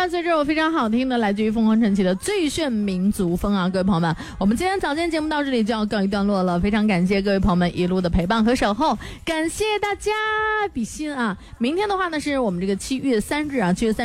伴随着我非常好听的来自于凤凰传奇的最炫民族风啊，各位朋友们，我们今天早间节目到这里就要告一段落了，非常感谢各位朋友们一路的陪伴和守候，感谢大家比心啊！明天的话呢是我们这个7月3日啊，7月3日